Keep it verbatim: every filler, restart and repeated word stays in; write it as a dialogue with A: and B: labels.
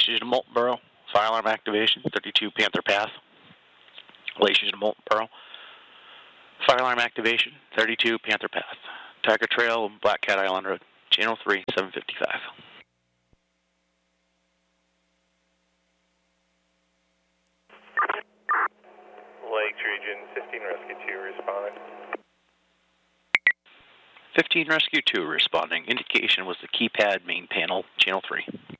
A: Glaciers to Moultonboro, fire alarm activation, thirty-two Panther Path. Glaciers to Moultonboro, fire alarm activation, thirty-two Panther Path. Tiger Trail, Black Cat Island Road, channel three, seven fifty-five.
B: Lakes Region, fifteen Rescue two responding.
A: fifteen Rescue two responding. Indication was the keypad main panel, channel three.